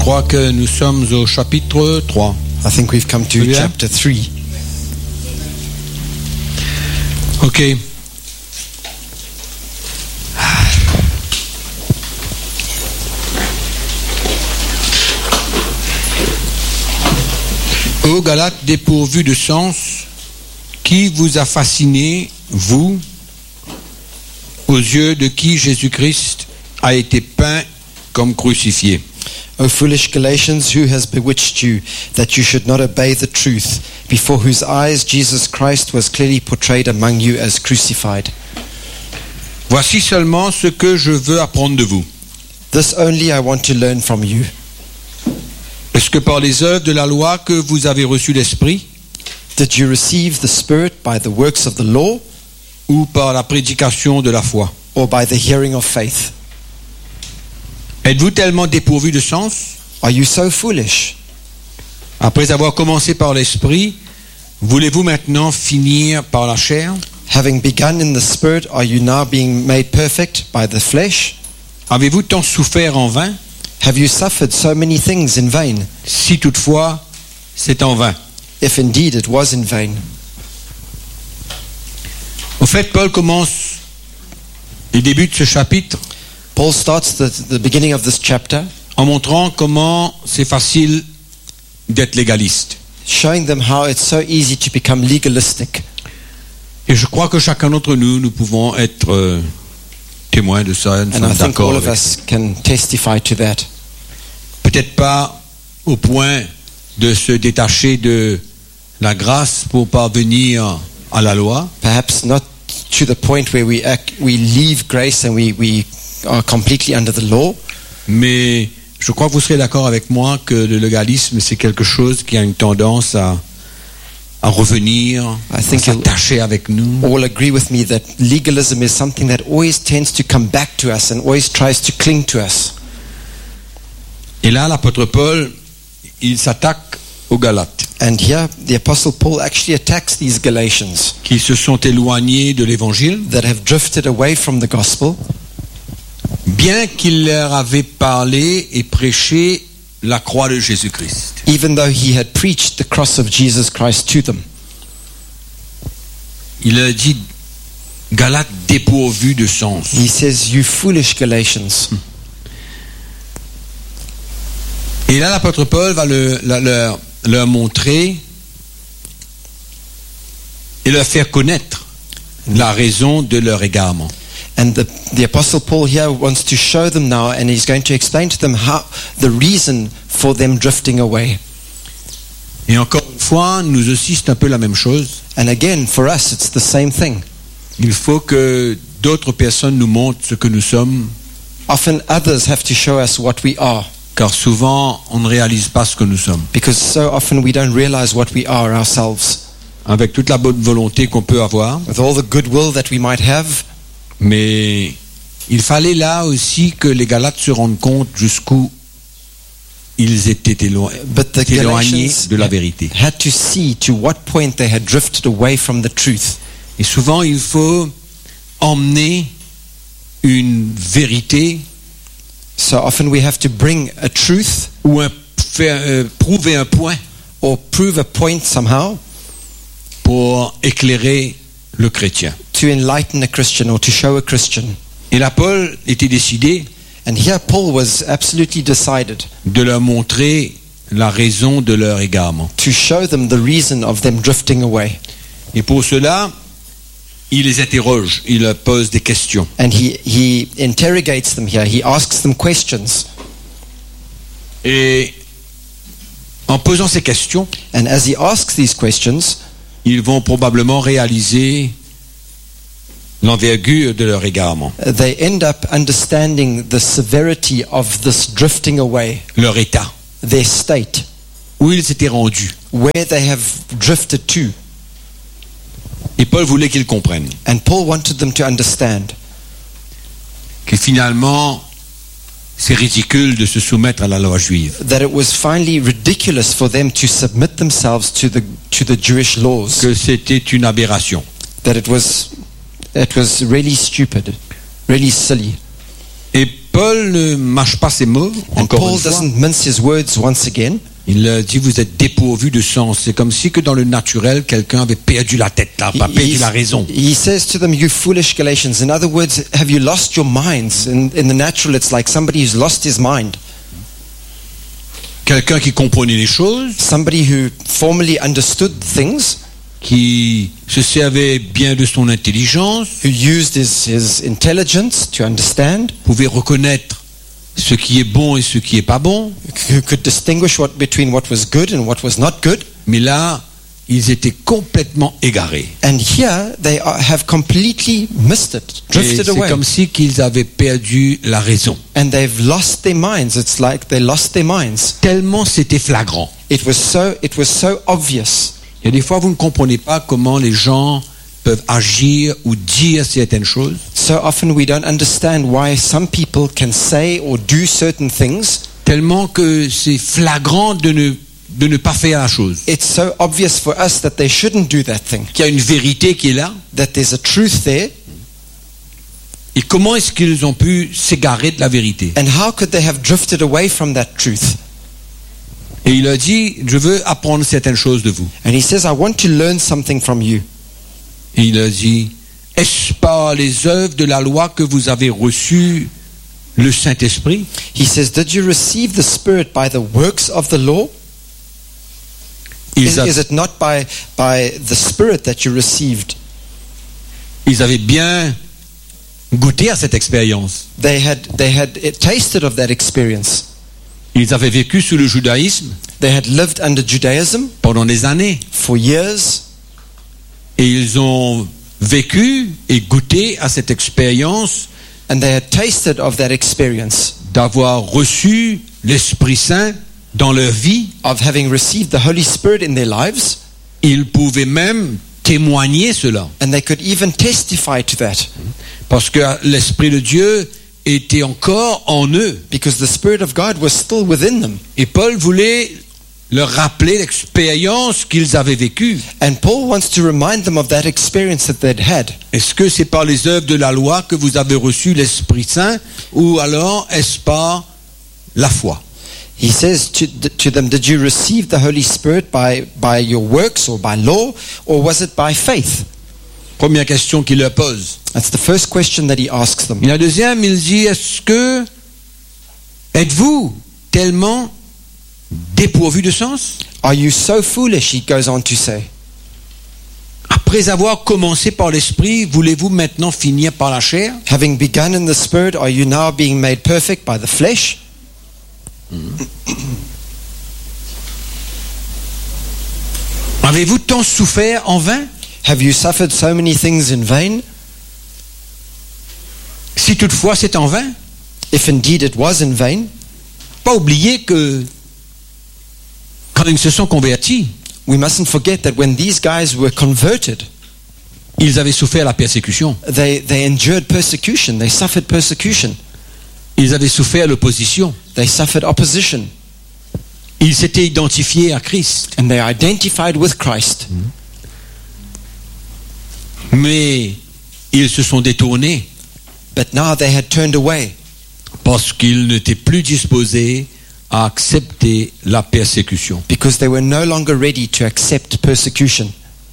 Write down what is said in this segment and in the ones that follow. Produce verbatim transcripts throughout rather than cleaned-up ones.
crois que nous sommes au chapitre trois. I think we've come to Yeah. chapter three. Ok. Ô Galates dépourvus de sens, qui vous a fasciné, vous, aux yeux de qui Jésus-Christ a été peint comme crucifié? O foolish Galatians, who has bewitched you, that you should not obey the truth, before whose eyes Jesus Christ was clearly portrayed among you as crucified? Voici seulement ce que je veux apprendre de vous. This only I want to learn from you. Est-ce que par les œuvres de la loi que vous avez reçu l'Esprit, Did you receive the Spirit by the works of the law, ou par la prédication de la foi? or by the hearing of faith? Êtes-vous tellement dépourvu de sens? Are you so foolish? Après avoir commencé par l'Esprit, voulez-vous maintenant finir par la chair? Having begun in the Spirit, are you now being made perfect by the flesh? Avez-vous tant souffert en vain? Have you suffered so many things in vain, Si toutefois, c'est en vain. if indeed it was in vain? Au fait, Paul commence et débute ce chapitre Paul starts the, the beginning of this chapter en montrant comment c'est facile d'être légaliste. showing them how it's so easy to become legalistic. Et je crois que chacun d'entre nous, nous pouvons être euh, témoins de ça, nous And sommes I think d'accord all of avec us can testify to that. peut-être pas au point de se détacher de la grâce pour parvenir à la loi, Perhaps not to the point where we act, we leave grace and we, we are completely under the law, mais je crois que vous serez d'accord avec moi que le légalisme, c'est quelque chose qui a une tendance à, à revenir, I à think you'll s'attacher avec nous. all agree with me that legalism is something that always tends to come back to us and always tries to cling to us. Et là, l'apôtre Paul, il s'attaque aux Galates, And here the Apostle Paul actually attacks these Galatians qui se sont éloignés de l'évangile, that have drifted away from the gospel, bien qu'il leur avait parlé et prêché la croix de Jésus-Christ. even though he had preached the cross of Jesus Christ to them. Il a dit Galates dépourvus de sens. He says, "You foolish Galatians." Et là, l'apôtre Paul va le- la- leur, leur montrer et leur faire connaître la raison de leur égarement. And the, the Apostle Paul here wants to show them now, and he's going to explain to them how the reason for them drifting away. Et encore une fois, nous aussi, c'est un peu la même chose. And again, for us, it's the same thing. Il faut que d'autres personnes nous montrent ce que nous sommes, Often others have to show us what we are, car souvent, on ne réalise pas ce que nous sommes. because so often we don't realize what we are ourselves. Avec toute la bonne volonté qu'on peut avoir, With all the goodwill that we might have, mais il fallait là aussi que les Galates se rendent compte jusqu'où ils étaient élo- but the éloignés Galatians de la vérité. had to see to what point they had drifted away from the truth. Et souvent, il faut emmener une vérité So often we have to bring a truth ou un, faire, euh, prouver un point or prove a point somehow pour éclairer le chrétien. to enlighten a Christian or to show a Christian. Et là, Paul était décidé And here Paul was absolutely decided de leur montrer la raison de leur égarement. to show them the reason of them drifting away. Et pour cela, il les interroge, il leur pose des questions. And he, he interrogates them here. He asks them questions. Et en posant ces questions, And as he asks these questions, ils vont probablement réaliser l'envergure de leur égarement, they end up understanding the severity of this drifting away, leur état, their state, où ils s'étaient rendus. where they have drifted to. Et Paul voulait qu'ils comprennent And Paul wanted them to understand que finalement, c'est ridicule de se soumettre à la loi juive, that it was finally ridiculous for them to submit themselves to the to the Jewish laws, que c'était une aberration. that it was it was really stupid, really silly. Et Paul ne mâche pas ses mots, And encore Paul une fois. doesn't mince his words once again. Il euh, dit, vous êtes dépourvus de sens. C'est comme si que dans le naturel, quelqu'un avait perdu la tête, là, pas perdu He- la raison. he says to them, you foolish Galatians. In other words, have you lost your minds? In, in the natural, it's like somebody who's lost his mind. Quelqu'un qui comprenait les choses, Somebody who formerly understood things, qui se servait bien de son intelligence, who used his, his intelligence to understand, pouvait reconnaître ce qui est bon et ce qui est pas bon. who could distinguish what, between what was good and what was not good. Mais là, ils étaient complètement égarés. And here they are, have completely missed it, Et drifted c'est away. comme si qu'ils avaient perdu la raison. And they've lost their minds. It's like they lost their minds. Tellement c'était flagrant. It was so, it was so obvious. Et des fois, vous ne comprenez pas comment les gens peuvent agir ou dire certaines choses. So often we don't understand why some people can say or do certain things. Tellement que c'est flagrant de ne, de ne pas faire la chose. It's so obvious for us that they shouldn't do that thing, Qu'il y a une vérité qui est là. that there's a truth there. Et comment est-ce qu'ils ont pu s'égarer de la vérité? And how could they have drifted away from that truth? Et il a dit, je veux apprendre certaines choses de vous. And he says, I want to learn something from you. Et il a dit, est-ce par les œuvres de la loi que vous avez reçu le Saint-Esprit? He says, did you receive the Spirit by the works of the law? Is, Ils, a- is it not by, by the Spirit that you received? ils avaient bien goûté à cette expérience. They had, they had tasted of that experience. Ils avaient vécu sous le judaïsme They had lived under Judaism pendant des années. for years. Et ils ont vécu et goûté à cette expérience And they had tasted of that experience d'avoir reçu l'Esprit Saint dans leur vie. of having received the Holy Spirit in their lives, Ils pouvaient même témoigner cela. and they could even testify to that Parce que l'Esprit de Dieu était encore en eux. because the Spirit of God was still within them. Et Paul voulait leur rappeler l'expérience qu'ils avaient vécue. And Paul wants to remind them of that experience that they'd had. Est-ce que c'est par les œuvres de la loi que vous avez reçu l'Esprit Saint, ou alors est-ce par la foi? He says to, to them, did you receive the Holy Spirit by, by your works or by law, or was it by faith? Première question qu'il leur pose. That's the first question that he asks them. Et la deuxième, il dit, est-ce que êtes-vous tellement dépourvu de sens? Are you so foolish, he goes on to say. Après avoir commencé par l'esprit, voulez-vous maintenant finir par la chair? Having begun in the Spirit, are you now being made perfect by the flesh? Avez-vous tant souffert en vain? Have you suffered so many things in vain? Si toutefois c'est en vain, If indeed it was in vain, pas oublier que quand ils se sont convertis, we mustn't forget that when these guys were converted, ils avaient souffert la persécution. they, they endured persecution. They suffered persecution. Ils avaient souffert l'opposition. They suffered opposition. Ils s'étaient identifiés à Christ. And they identified with Christ. Mais ils se sont détournés But now they had turned away parce qu'ils n'étaient plus disposés à accepter la persécution. because they were no longer ready to accept persecution.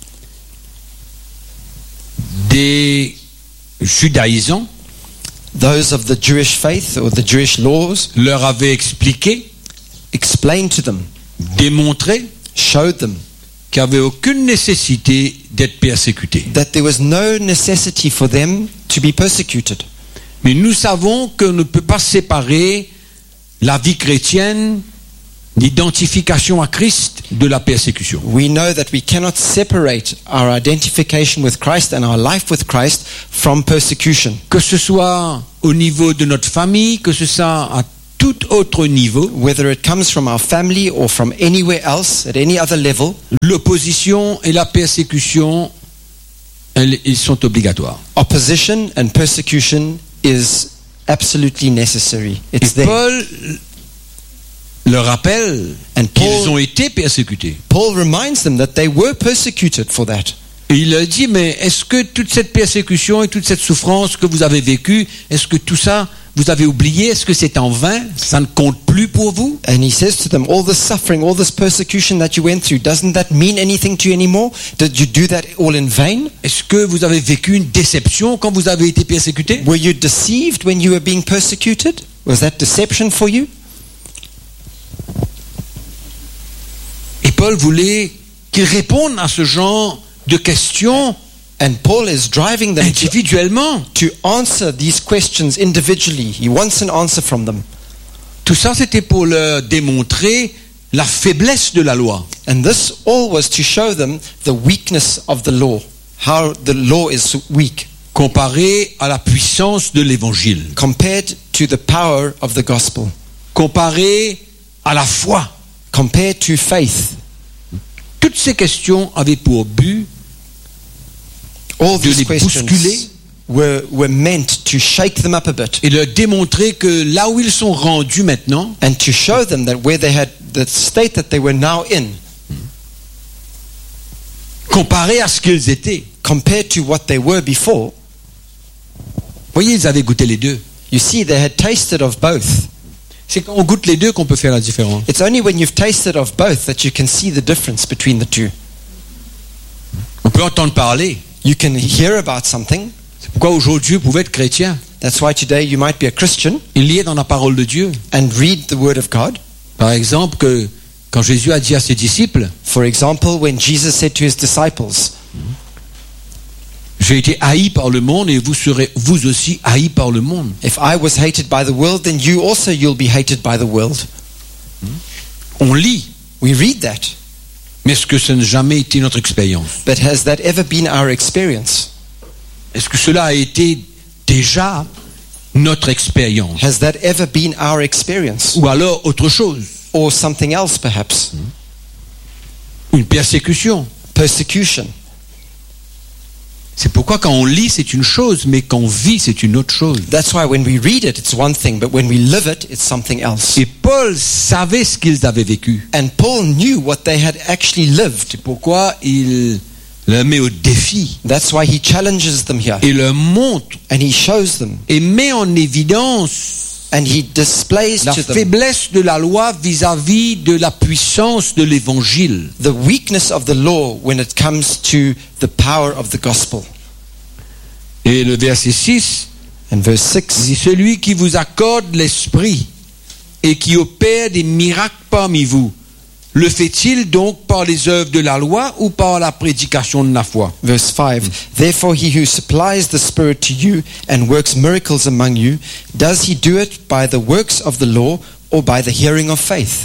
Des judaïsants Those of the Jewish faith or the Jewish laws leur avaient expliqué, explained to them, démontré showed them qu'il n'y avait aucune nécessité d'être persécutés. that there was no necessity for them to be persecuted. Mais nous savons qu'on ne peut pas séparer la vie chrétienne, l'identification à Christ, de la persécution. We know that we cannot separate our identification with Christ and our life with Christ from persecution. Que ce soit au niveau de notre famille, que ce soit à tout autre niveau, Whether it comes from our family or from anywhere else, at any other level, l'opposition et la persécution, elles, ils sont obligatoires. opposition and persecution is absolutely necessary. Et It's there. Paul leur rappelle And qu'ils Paul, ont été persécutés. Paul reminds them that they were persecuted for that. Et il leur dit, mais est-ce que toute cette persécution et toute cette souffrance que vous avez vécue, est-ce que tout ça, vous vous avez oublié, est-ce que c'est en vain? Ça ne compte plus pour vous? And he says to them, all this suffering, all this persecution that you went through, doesn't that mean anything to you anymore? Did you do that all in vain? Est-ce que vous avez vécu une déception quand vous avez été persécuté? Were you deceived when you were being persecuted? Was that deception for you? Et Paul voulait qu'ils répondent à ce genre de questions And Paul is driving them to, individuellement. to answer these questions individually. He wants an answer from them. Tout ça, c'était pour leur démontrer la faiblesse de la loi. And this all was to show them the weakness of the law, how the law is weak Comparé à la puissance de l'évangile. compared to the power of the gospel, Comparé à la foi. compared to faith. Toutes ces questions avaient pour but All de these les questions bousculer were, were meant to shake them up a bit et leur démontrer que là où ils sont rendus maintenant, and to show them that where they had the state that they were now in, comparé à ce qu'ils étaient, compared to what they were before, vous voyez, ils avaient goûté les deux. you see they had tasted of both. C'est quand on goûte les deux qu'on peut faire la différence. It's only when you've tasted of both that you can see the difference between the two. On peut entendre parler. You can hear about something. C'est pourquoi aujourd'hui vous pouvez être chrétien That's why today you might be a Christian et lié dans la parole de Dieu. and read the Word of God. Par exemple, que quand Jésus a dit à ses disciples, For example, when Jesus said to his disciples, j'ai été haï par le monde et vous serez vous aussi haïs par le monde. if I was hated by the world, then you also you'll be hated by the world. On lit, We read that. mais est-ce que ça n'a jamais été notre expérience? But has that ever been our experience? Est-ce que cela a été déjà notre expérience? Has that ever been our experience? Ou alors autre chose, Or something else perhaps? une persécution. Persecution. C'est pourquoi quand on lit c'est une chose, mais quand on vit c'est une autre chose. That's why when we read it, it's one thing, but when we live it, it's something else. Et Paul savait ce qu'ils avaient vécu. And Paul knew what they had actually lived. C'est pourquoi il le met au défi That's why he challenges them here. et le montre And he shows them. et met en évidence And he displays la to them faiblesse de la loi vis-à-vis de la puissance de l'évangile. the weakness of the law when it comes to the power of the gospel. Et le verset six And verse six, dit, celui qui vous accorde l'esprit et qui opère des miracles parmi vous, le fait-il donc par les œuvres de la loi ou par la prédication de la foi? verse five, therefore he who supplies the Spirit to you and works miracles among you, does he do it by the works of the law or by the hearing of faith?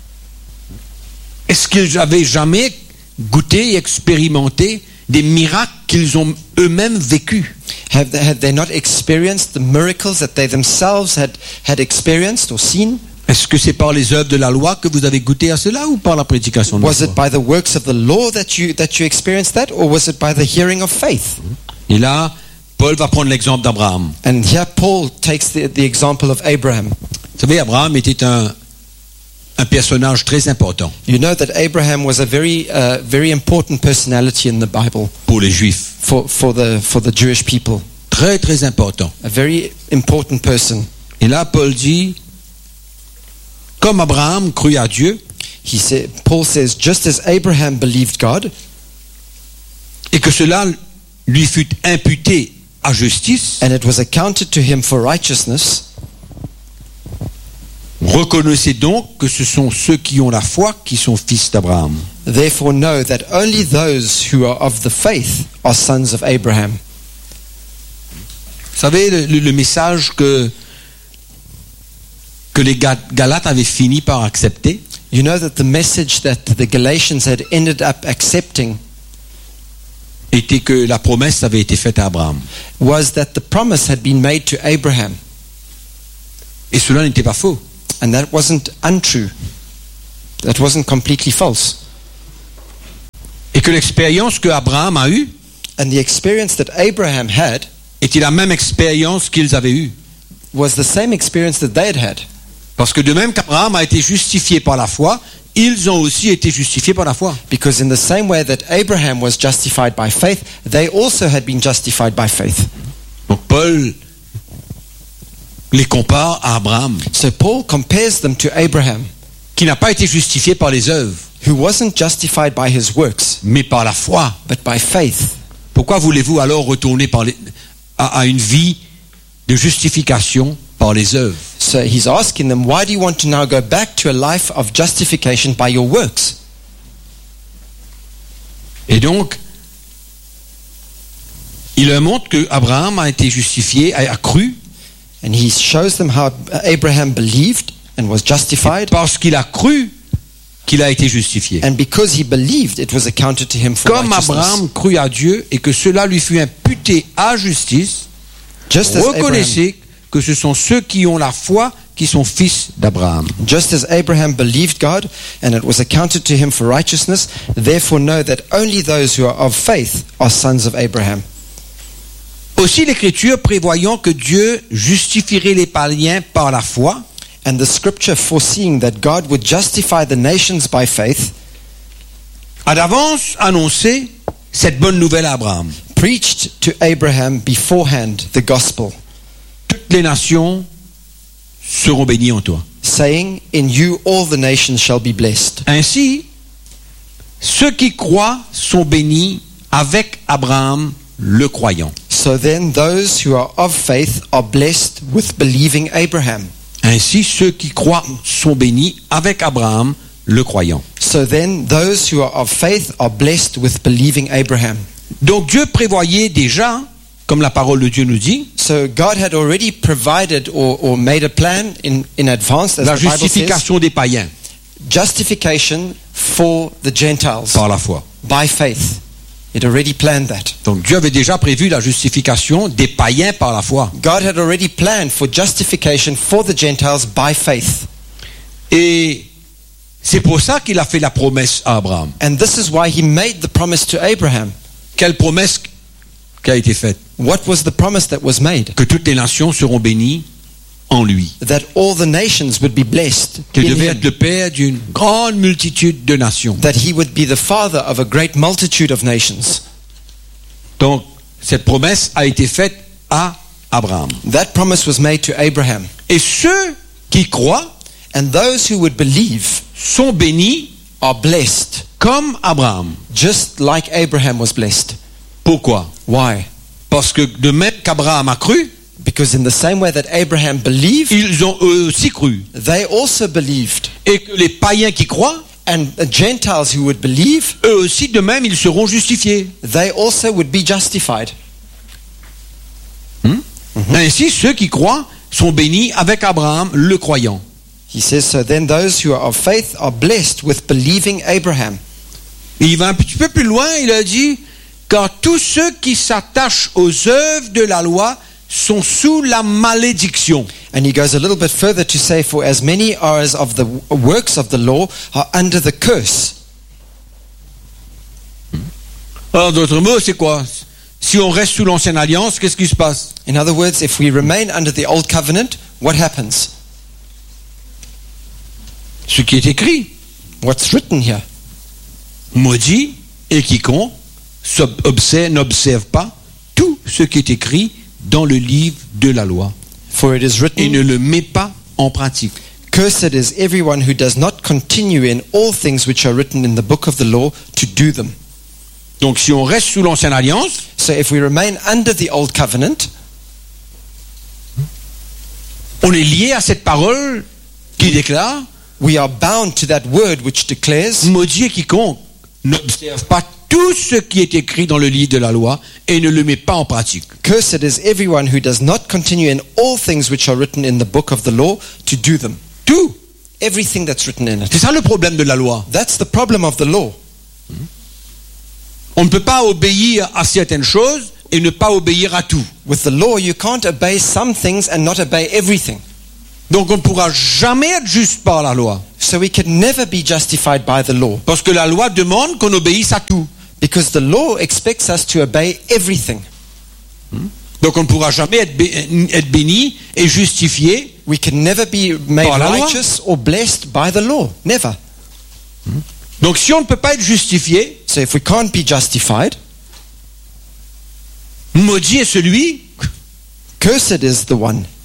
Est-ce qu'ils n'avaient jamais goûté et expérimenté des miracles qu'ils ont eux-mêmes vécus? Have they, had they not experienced the miracles that they themselves had, had experienced or seen? Est-ce que c'est par les œuvres de la loi que vous avez goûté à cela ou par la prédication de la Was foi? it by the works of the law that you that you experienced that, or was it by the hearing of faith? Et là, Paul va prendre l'exemple d'Abraham. And here Paul takes the, the example of Abraham. Vous savez, Abraham était un, un personnage très important You know that Abraham was a very uh, very important personality in the Bible pour les Juifs. for, for the for the Jewish people. Très, très important. A very important person. Et là, Paul dit, comme Abraham crut à Dieu, He said, Paul says, just as Abraham believed God, et que cela lui fut imputé à justice, and it was accounted to him for righteousness, reconnaissez donc que ce sont ceux qui ont la foi qui sont fils d'Abraham. therefore know that only those who are of the faith are sons of Abraham. Vous savez, le, le message que, que les Ga- Galates avaient fini par accepter, You know that the message that the Galatians had ended up accepting était que la promesse avait été faite à Abraham. was that the promise had been made to Abraham. Et cela n'était pas faux. And that wasn't untrue. That wasn't completely false. Et que l'expérience que Abraham a eue And the experience that Abraham had était la même expérience qu'ils avaient eue. was the same experience that they had had. Parce que de même qu'Abraham a été justifié par la foi, ils ont aussi été justifiés par la foi. Because in the same way that Abraham was justified by faith, they also had been justified by faith. Donc Paul les compare à Abraham, So Paul compares them to Abraham, qui n'a pas été justifié par les œuvres, who wasn't justified by his works, mais par la foi. but by faith. Pourquoi voulez-vous alors retourner par les- à, à une vie de justification par les œuvres? So he's asking them, why do you want to now go back to a life of justification by your works? Et donc, il leur montre que Abraham a été justifié, a, a cru, And he shows them how Abraham believed and was justified. parce qu'il a cru qu'il a été justifié. And because he believed, it was accounted to him for Comme righteousness. Abraham crut à Dieu et que cela lui fut imputé à justice, Just as, Abraham, reconnaissez que ce sont ceux qui ont la foi qui sont fils d'Abraham. just as Abraham believed God, and it was accounted to him for righteousness, therefore know that only those who are of faith are sons of Abraham. Aussi l'Écriture prévoyant que Dieu justifierait les païens par la foi, And the scripture foreseeing that God would justify the nations by faith, a d'avance annoncé cette bonne nouvelle à Abraham. preached to Abraham beforehand the gospel, Toutes les nations seront bénies en toi. saying, in you all the nations shall be blessed. Ainsi, ceux qui croient sont bénis avec Abraham le croyant. So then those who are of faith are blessed with believing Abraham. Ainsi, ceux qui croient sont bénis avec Abraham le croyant. So then those who are of faith are blessed with believing Abraham. Donc Dieu prévoyait déjà, comme la parole de Dieu nous dit, So God had already provided or, or made a plan in, in advance, as la the Bible says, justification des païens justification for the Gentiles par la foi. by faith. It already planned that. Donc Dieu avait déjà prévu la justification des païens par la foi. God had already planned for justification for the Gentiles by faith. Et c'est pour ça qu'il a fait la promesse à Abraham. And this is why he made the promise to Abraham. Quelle promesse qui a été faite? What was the promise that was made? Que toutes les nations seront bénies en lui. That all the nations would be blessed Qu'il in devait him. être le père d'une grande multitude de nations. That he would be the father of a great multitude of nations. Donc, cette promesse a été faite à Abraham. That promise was made to Abraham. Et ceux qui croient And those who would believe sont bénis are blessed, comme Abraham. just like Abraham was blessed. Pourquoi? Why? Parce que de même qu'Abraham a cru, Because in the same way that Abraham believed, ils ont eux aussi cru. they also believed. Et que les païens qui croient, And the Gentiles who would believe, eux aussi de même, ils seront justifiés. they also would be justified. Hmm? Ainsi, ceux qui croient sont bénis avec Abraham, le croyant. He says, so then those who are of faith are blessed with believing Abraham. Et il va un petit peu plus loin, il a dit, car tous ceux qui s'attachent aux œuvres de la loi sont sous la malédiction. And he goes a little bit further to say, for as many are as of the works of the law are under the curse. Alors, d'autres mots, c'est quoi? Si on reste sous l'ancienne alliance, qu'est-ce qui se passe? In other words, if we remain under the old covenant, what happens? Ce qui est écrit, What's written here? maudit et quiconque s'ob- observe- n'observe pas tout ce qui est écrit dans le livre de la loi For it is et written, ne le met pas en pratique. cursed is everyone who does not continue in all things which are written in the book of the law to do them. Donc si on reste sous l'ancienne alliance, So if we remain under the old covenant, on est lié à cette parole qui déclare we are bound to that word which declares, maudit et quiconque n'observe pas tout ce qui est écrit dans le livre de la loi et ne le met pas en pratique. cursed is everyone who does not continue in all things which are written in the book of the law to do them. Tout. Everything that's written in it. C'est ça le problème de la loi. That's the problem of the law. On ne peut pas obéir à certaines choses et ne pas obéir à tout. With the law, you can't obey some things and not obey everything. Donc on ne pourra jamais être juste par la loi. So we can never be justified by the law. Parce que la loi demande qu'on obéisse à tout. Because the law expects us to obey everything. Donc on ne pourra jamais être, bé- être béni et justifié. We can never be made Par la loi. righteous or blessed by the law. Never. Donc si on ne peut pas être justifié, So if we can't be justified, maudit est celui cursed is the one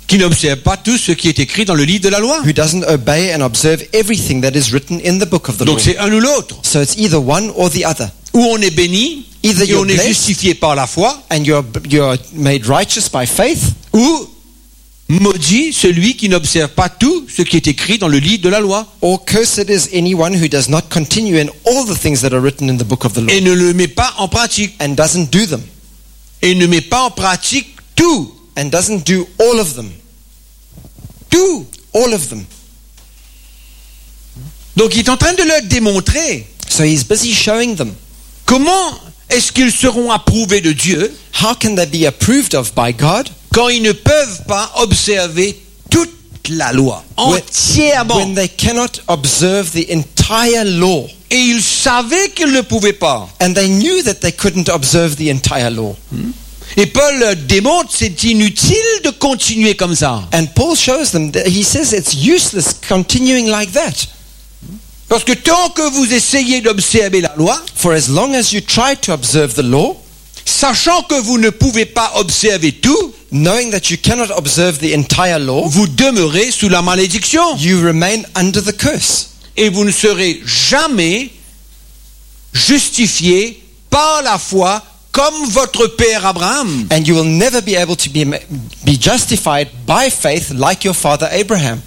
qui n'observe pas tout ce qui est écrit dans le livre de la loi. who doesn't obey and observe everything that is written in the book of the law. Donc c'est un ou l'autre. So it's either one or the other. Ou on est béni, Either et on you're est blessed, justifié par la foi, and you're, you're made righteous by faith, ou maudit celui qui n'observe pas tout ce qui est écrit dans le livre de la loi or cursed is anyone who does not continue in all the things that are written in the book of the law et ne le met pas en pratique. and doesn't do them, Et ne met pas en pratique tout. and doesn't do all of them. Tout. All of them. Donc il est en train de leur démontrer So he's busy showing them. comment est-ce qu'ils seront approuvés de Dieu How can they be approved of by God quand ils ne peuvent pas observer toute la loi when, entièrement. when they cannot observe the entire law? Et ils savaient qu'ils ne pouvaient pas. And they knew that they couldn't observe the entire law. Et Paul leur démontre c'est inutile de continuer comme ça. And Paul shows them that he says it's useless continuing like that. Parce que tant que vous essayez d'observer la loi, For as long as you try to observe the law, sachant que vous ne pouvez pas observer tout, knowing that you cannot observe the entire law, vous demeurez sous la malédiction. you remain under the curse. Et vous ne serez jamais justifié par la foi comme votre père Abraham. And you will never be able to be, be justified by faith like your father Abraham.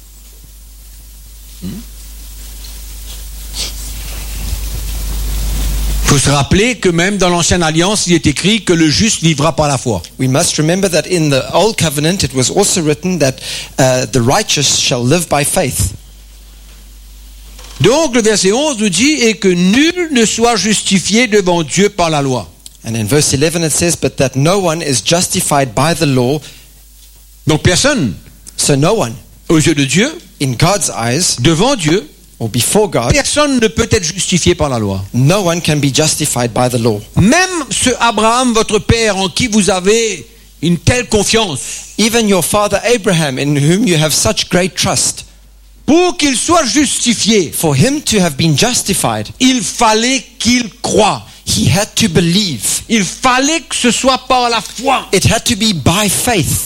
Il faut se rappeler que même dans l'Ancienne Alliance, il est écrit que le juste vivra par la foi. We must remember that in the Old Covenant it was also written that uh, the righteous shall live by faith. Donc le verset onze nous dit « Et que nul ne soit justifié devant Dieu par la loi. And in verse eleven it says, but that no one is justified by the law, » Donc personne, so no one, aux yeux de Dieu, in God's eyes, devant Dieu, or before God, personne ne peut être justifié par la loi. no one can be justified by the law. Même ce Abraham, votre père, en qui vous avez une telle confiance, Even your father Abraham, in whom you have such great trust, pour qu'il soit justifié, for him to have been justified, il fallait qu'il croie. he had to believe. Il fallait que ce soit par la foi. It had to be by faith.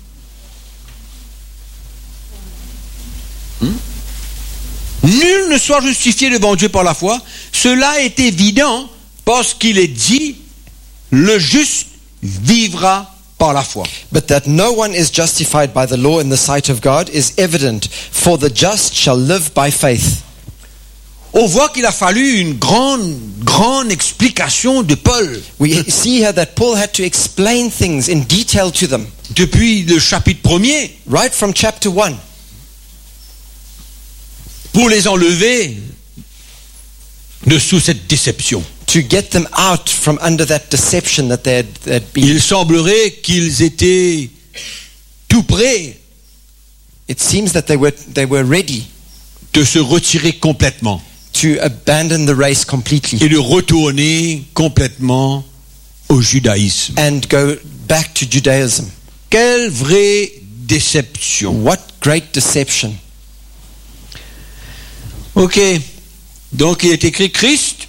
Nul ne soit justifié devant Dieu par la foi. Cela est évident parce qu'il est dit, le juste vivra par la foi. But that no one is justified by the law in the sight of God is evident, for the just shall live by faith. On voit qu'il a fallu une grande, grande explication de Paul. We see here that Paul had to explain things in detail to them, Depuis le chapitre premier, right from chapter one, pour les enlever de sous cette déception. to get them out from under that deception that they had, had been. Il semblerait qu'ils étaient tout prêts It seems that they were, they were ready de se retirer complètement to abandon the race completely et de retourner complètement au judaïsme. and go back to Judaism. Quelle vraie déception. What great deception. Ok, donc il est écrit Christ.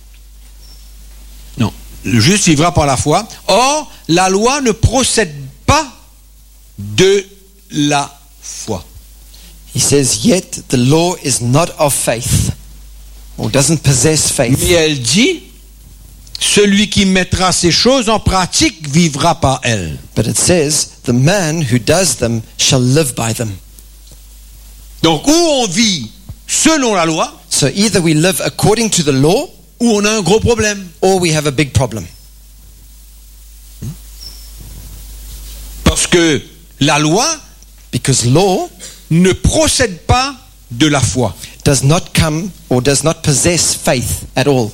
Non, le juste vivra par la foi. Or, la loi ne procède pas de la foi. He says, yet the law is not of faith, or doesn't possess faith. Mais elle dit, celui qui mettra ces choses en pratique vivra par elles. But it says, the man who does them shall live by them. Donc, ou on vit selon la loi, So either we live according to the law, ou on a un gros problème. or we have a big problem. Parce que la loi Because law ne procède pas de la foi. does not come or does not possess faith at all.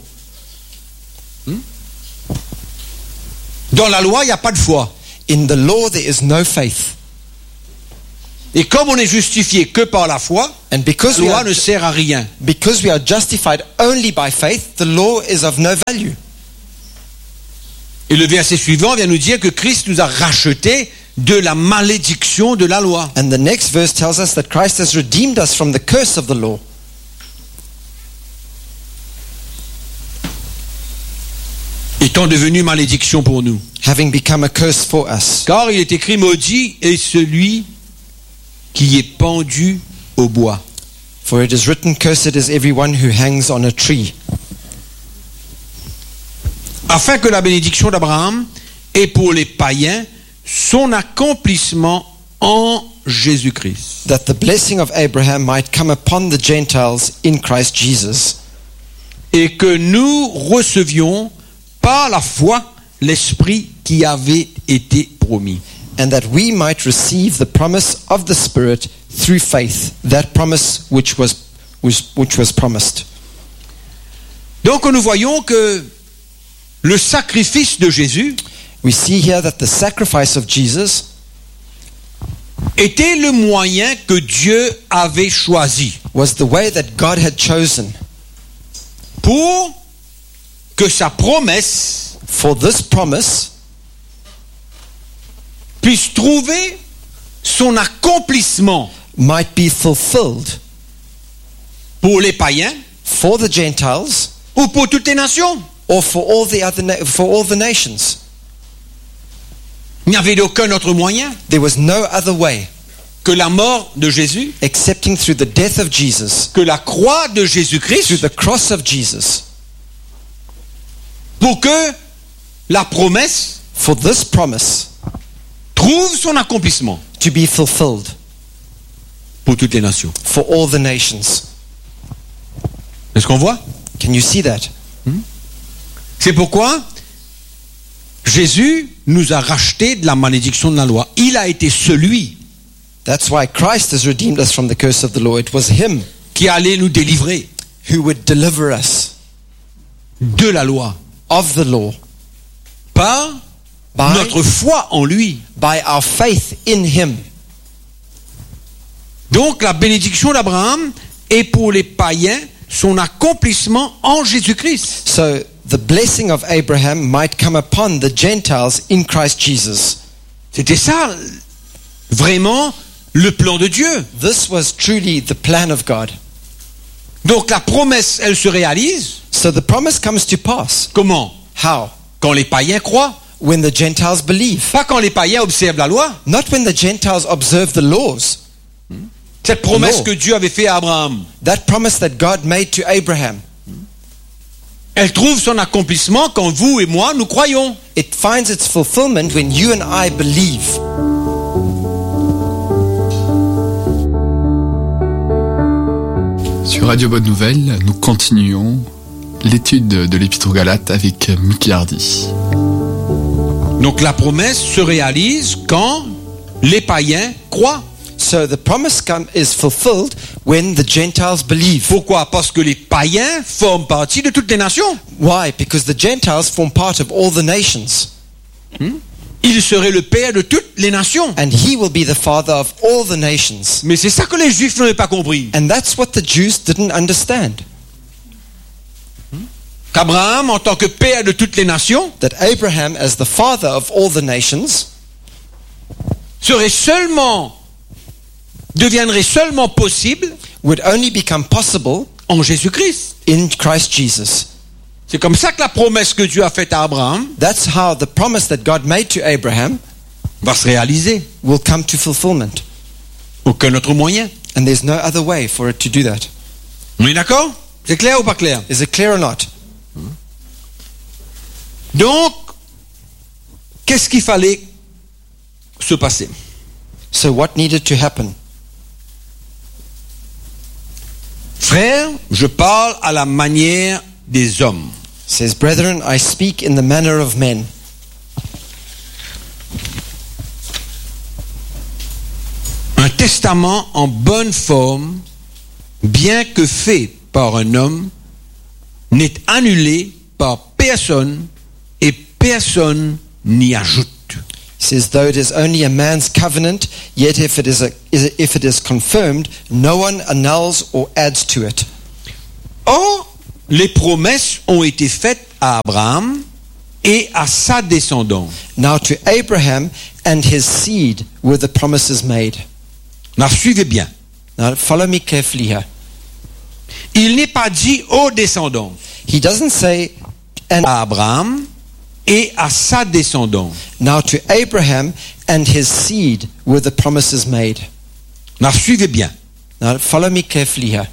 Dans la loi, il n'y a pas de foi. In the law, there is no faith. Et comme on est justifié que par la foi, And la because we loi are, ne sert à rien. because we are justified only by faith, the law is of no value. Et le verset suivant vient nous dire que Christ nous a rachetés de la malédiction de la loi. And the next verse tells us that Christ has redeemed us from the curse of the law. Et étant devenu malédiction pour nous. having become a curse for us. Car il est écrit, maudit est celui qui est pendu au bois. For it is written, cursed is everyone who hangs on a tree. Afin que la bénédiction d'Abraham ait pour les païens son accomplissement en Jésus-Christ. That the blessing of Abraham might come upon the Gentiles in Christ Jesus. Et que nous recevions par la foi l'Esprit qui avait été promis. And that we might receive the promise of the Spirit through faith, that promise which was, which, which was promised. Donc nous voyons que le sacrifice de Jésus We see here that the sacrifice of Jesus était le moyen que Dieu avait choisi was the way that God had chosen pour que sa promesse for this promise puisse trouver son accomplissement might be fulfilled pour les païens for the Gentiles ou pour toutes les nations. or for all the other na- for all the nations. Il n'y avait aucun autre moyen There was no other way que la mort de Jésus, excepting through the death of Jesus, que la croix de through Jésus-Christ, the cross of Jesus, pour que la promesse for this promise trouve son accomplissement to be fulfilled pour toutes les nations. for all the nations. Est-ce qu'on voit? Can you see that? C'est pourquoi Jésus nous a rachetés de la malédiction de la loi. Il a été celui That's why Christ has redeemed us from the curse of the law. It was him qui allait nous délivrer who would deliver us de la loi of the law par by, notre foi en lui. by our faith in him. Donc la bénédiction d'Abraham est pour les païens son accomplissement en Jésus-Christ. So the blessing of Abraham might come upon the Gentiles in Christ Jesus. C'était ça vraiment le plan de Dieu. This was truly the plan of God. Donc la promesse, elle se réalise. So the promise comes to pass. Comment? How? Quand les païens croient. When the Gentiles believe. Pas quand les païens observent la loi. Not when the Gentiles observe the laws. Cette promesse Non. que Dieu avait faite à Abraham, That promise that God made to Abraham. elle trouve son accomplissement quand vous et moi, nous croyons. It finds its fulfillment when you and I believe. Sur Radio Bonne Nouvelle, nous continuons l'étude de l'Épître aux Galates avec Mickey Hardy. Donc la promesse se réalise quand les païens croient. So the promise come, is fulfilled when the Gentiles believe. Pourquoi? Parce que les païens forment partie de toutes les nations. Why? Because the Gentiles form part of all the nations. Il serait le père de toutes les nations. And he will be the father of all the nations. Mais c'est ça que les Juifs n'avaient pas compris. And that's what the Jews didn't understand. Qu'Abraham, en tant que père de toutes les nations, That Abraham, as the father of all the nations, serait seulement, deviendrait seulement possible would only become possible en Jésus-Christ. in Christ Jesus. C'est comme ça que la promesse que Dieu a faite à Abraham That's how the promise that God made to Abraham va se réaliser. will come to fulfillment. Aucun autre moyen. And there's no other way for it to do that. On est d'accord? C'est clair ou pas clair? Is it clear or not? Donc, qu'est-ce qu'il fallait se passer? So what needed to happen? Frères, je parle à la manière des hommes. Says, brethren, I speak in the manner of men. Un testament en bonne forme, bien que fait par un homme, n'est annulé par personne et personne n'y ajoute. Says, though it is only a man's covenant, yet if it is, a, is it- if it is confirmed, no one annuls or adds to it. Or, les promesses ont été faites à Abraham et à sa descendance. Now to Abraham and his seed were the promises made. Now, suivez bien. Now follow me carefully here. Il n'est pas dit aux descendants He doesn't say and à Abraham et à sa descendance. Now to Abraham and his seed were the promises made. Now, suivez bien. Now follow me carefully here.